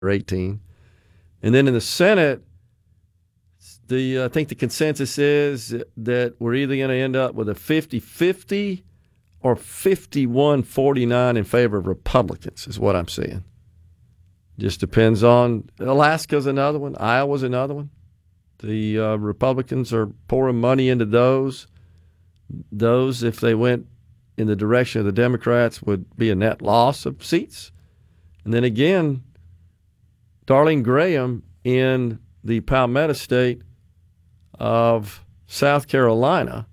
or 18. And then in the Senate, I think the consensus is that we're either going to end up with a 50-50 or 51-49 in favor of Republicans is what I'm seeing. Just depends on – Alaska's another one. Iowa's another one. The Republicans are pouring money into those. Those, if they went in the direction of the Democrats, would be a net loss of seats. And then again, Darlene Graham in the Palmetto State of South Carolina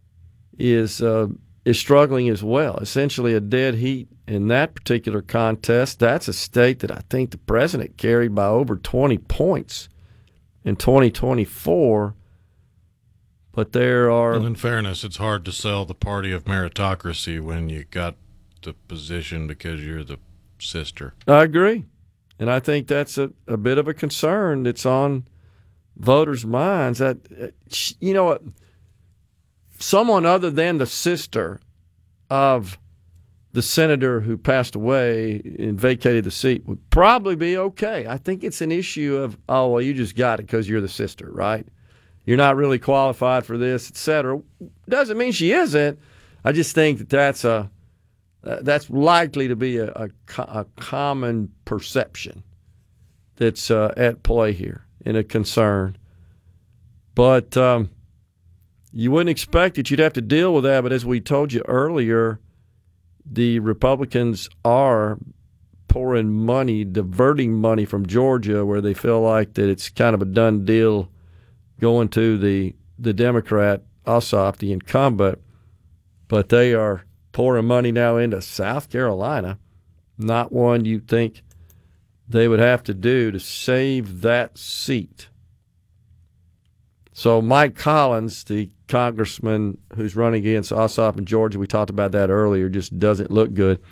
is struggling as well. Essentially a dead heat in that particular contest. That's a state that I think the president carried by over 20 points in 2024. But there are... Well, in fairness, it's hard to sell the party of meritocracy when you got the position because you're the sister. I agree. And I think that's a bit of a concern that's on voters' minds. That, you know what? Someone other than the sister of the senator who passed away and vacated the seat would probably be okay. I think it's an issue of, oh, well, you just got it because you're the sister, right? You're not really qualified for this, et cetera. Doesn't mean she isn't. I just think that's likely to be a common perception that's at play here and a concern. But you wouldn't expect that you'd have to deal with that. But as we told you earlier, the Republicans are pouring money, diverting money from Georgia where they feel like that it's kind of a done deal going to the Democrat, Ossoff, the incumbent. But they are pouring money now into South Carolina, not one you'd think they would have to do to save that seat. So Mike Collins, the congressman who's running against Ossoff in Georgia, we talked about that earlier, just doesn't look good.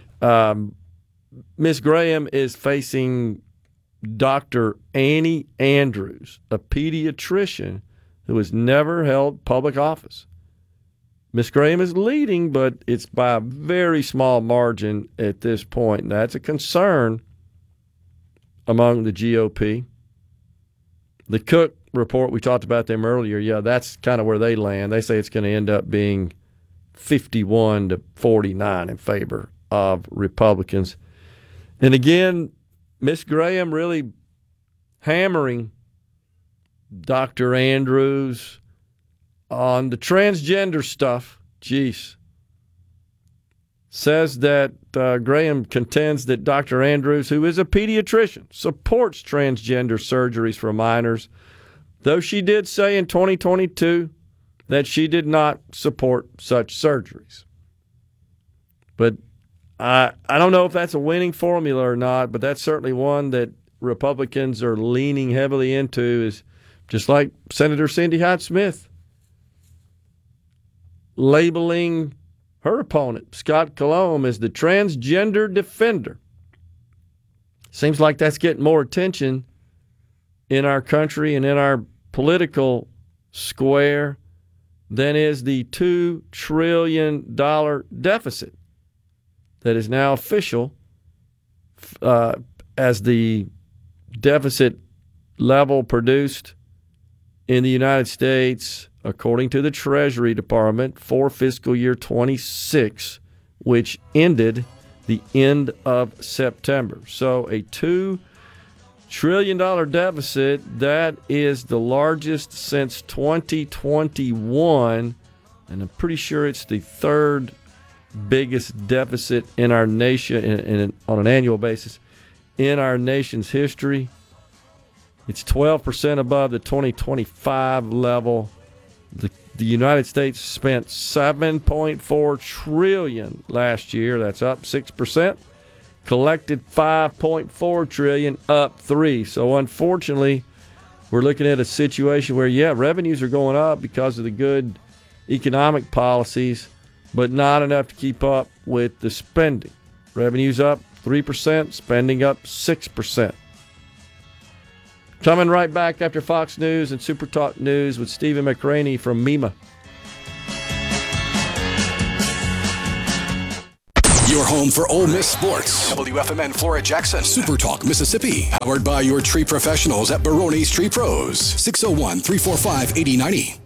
Ms. Graham is facing Dr. Annie Andrews, a pediatrician who has never held public office. Ms. Graham is leading, but it's by a very small margin at this point. And that's a concern among the GOP. The Cook report, we talked about them earlier. Yeah, that's kind of where they land. They say it's going to end up being 51-49 in favor of Republicans. And again, Ms. Graham really hammering Dr. Andrews on the transgender stuff. Jeez. Says that Graham contends that Dr. Andrews, who is a pediatrician, supports transgender surgeries for minors, though she did say in 2022 that she did not support such surgeries. But I don't know if that's a winning formula or not, but that's certainly one that Republicans are leaning heavily into, is just like Senator Cindy Hyde-Smith labeling her opponent, Scott Colomb, as the transgender defender. Seems like that's getting more attention in our country and in our political square than is the $2 trillion deficit that is now official as the deficit level produced in the United States, according to the Treasury Department, for fiscal year 26, which ended the end of September. So a $2 trillion deficit, that is the largest since 2021, and I'm pretty sure it's the third biggest deficit in our nation on an annual basis in our nation's history. It's 12% above the 2025 level. The United States spent $7.4 trillion last year. That's up 6%. Collected $5.4 trillion, up 3%. So unfortunately, we're looking at a situation where, yeah, revenues are going up because of the good economic policies, but not enough to keep up with the spending. Revenues up 3%, spending up 6%. Coming right back after Fox News and Super Talk News with Stephen McRaney from MEMA. your home for Ole Miss sports. WFMN Flora Jackson. Super Talk Mississippi, powered by your tree professionals at Barone's Tree Pros. 601-345-8090.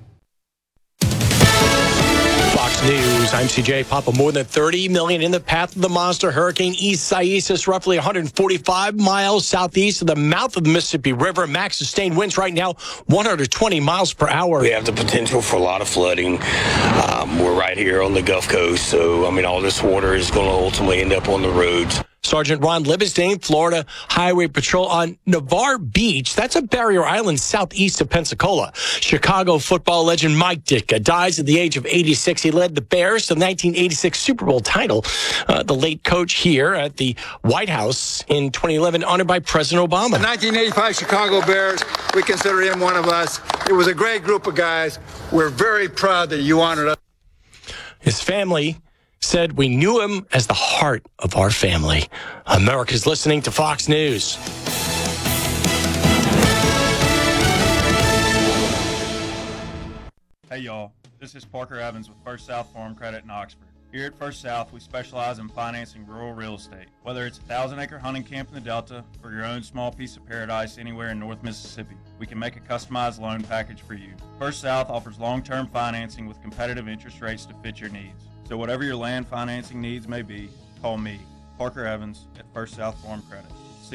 Fox News, I'm CJ Papa. More than 30 million in the path of the monster hurricane Isaias, roughly 145 miles southeast of the mouth of the Mississippi River. Max sustained winds right now, 120 miles per hour. We have the potential for a lot of flooding. We're right here on the Gulf Coast, so, all this water is going to ultimately end up on the roads. Sergeant Ron Libenstein, Florida Highway Patrol on Navarre Beach. That's a barrier island southeast of Pensacola. Chicago football legend Mike Ditka dies at the age of 86. He led the Bears to the 1986 Super Bowl title. The late coach here at the White House in 2011, honored by President Obama. The 1985 Chicago Bears, we consider him one of us. It was a great group of guys. We're very proud that you honored us. His family said, "We knew him as the heart of our family." America's listening to Fox News. Hey y'all, this is Parker Evans with First South Farm Credit in Oxford. Here at First South, we specialize in financing rural real estate. Whether it's a 1,000-acre hunting camp in the Delta or your own small piece of paradise anywhere in North Mississippi, we can make a customized loan package for you. First South offers long-term financing with competitive interest rates to fit your needs. So whatever your land financing needs may be, call me, Parker Evans, at First South Farm Credit,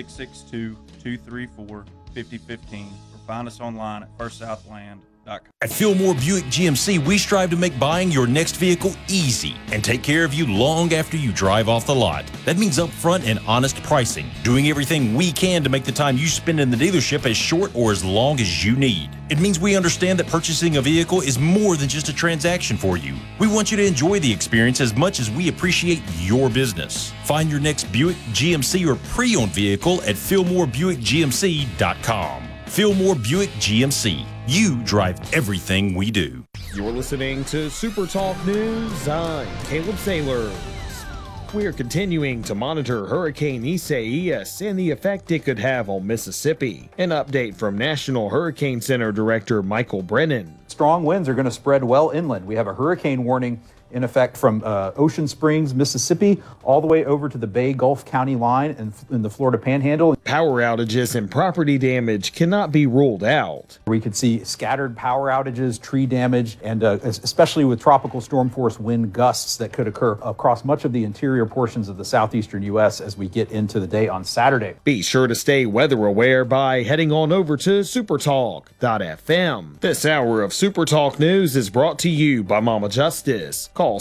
662-234-5015, or find us online at firstsouthland.com. At Fillmore Buick GMC, we strive to make buying your next vehicle easy and take care of you long after you drive off the lot. That means upfront and honest pricing, doing everything we can to make the time you spend in the dealership as short or as long as you need. It means we understand that purchasing a vehicle is more than just a transaction for you. We want you to enjoy the experience as much as we appreciate your business. Find your next Buick, GMC, or pre-owned vehicle at FillmoreBuickGMC.com. Fillmore Buick GMC. You drive everything we do. You're listening to Super Talk News. I'm Caleb Sailors. We are continuing to monitor Hurricane Isaias and the effect it could have on Mississippi. An update from National Hurricane Center Director Michael Brennan. Strong winds are going to spread well inland. We have a hurricane warning in effect from Ocean Springs, Mississippi, all the way over to the Bay Gulf County line and in the Florida Panhandle. Power outages and property damage cannot be ruled out. We could see scattered power outages, tree damage, and especially with tropical storm force wind gusts that could occur across much of the interior portions of the southeastern U.S. as we get into the day on Saturday. Be sure to stay weather aware by heading on over to supertalk.fm. This hour of Super Talk News is brought to you by Mama Justice. Call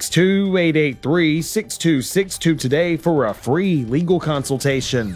662-883-6262 today for a free legal consultation.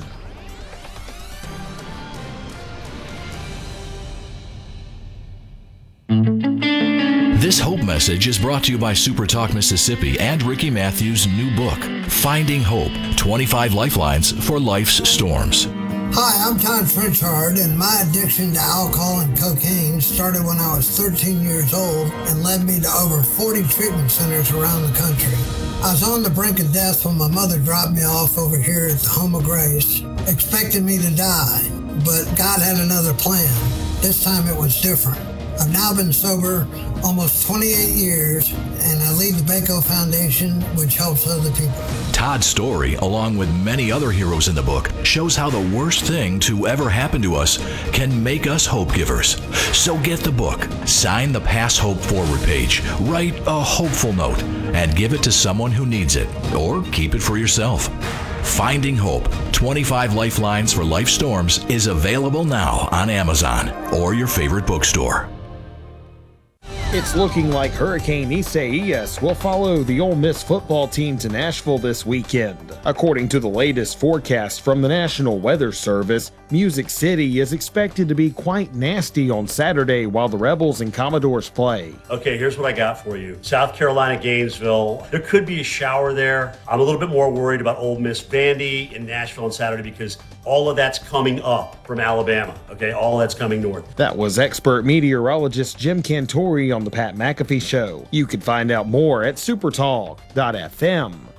This Hope message is brought to you by Super Talk Mississippi and Ricky Matthews' new book, Finding Hope, 25 Lifelines for Life's Storms. Hi, I'm Todd Frenchard, and my addiction to alcohol and cocaine started when I was 13 years old and led me to over 40 treatment centers around the country. I was on the brink of death when my mother dropped me off over here at the Home of Grace, expecting me to die, but God had another plan. This time it was different. I've now been sober almost 28 years, and I lead the Baco Foundation, which helps other people. Todd's story, along with many other heroes in the book, shows how the worst thing to ever happen to us can make us hope givers. So get the book, sign the Pass Hope Forward page, write a hopeful note, and give it to someone who needs it, or keep it for yourself. Finding Hope, 25 Lifelines for Life Storms is available now on Amazon or your favorite bookstore. It's looking like Hurricane Isaias will follow the Ole Miss football team to Nashville this weekend. According to the latest forecast from the National Weather Service, Music City is expected to be quite nasty on Saturday while the Rebels and Commodores play. Okay, here's what I got for you. South Carolina, Gainesville. There could be a shower there. I'm a little bit more worried about Ole Miss Vandy in Nashville on Saturday because all of that's coming up from Alabama. Okay, all that's coming north. That was expert meteorologist Jim Cantori on the Pat McAfee Show. You can find out more at supertalk.fm.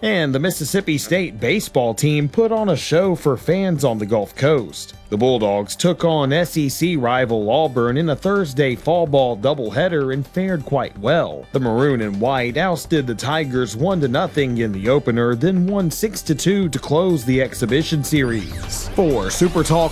And the Mississippi State baseball team put on a show for fans on the Gulf Coast. The Bulldogs took on SEC rival Auburn in a Thursday fall ball doubleheader and fared quite well. The Maroon and White ousted the Tigers 1-0 in the opener, then won 6-2 to close the exhibition series. For Super Talk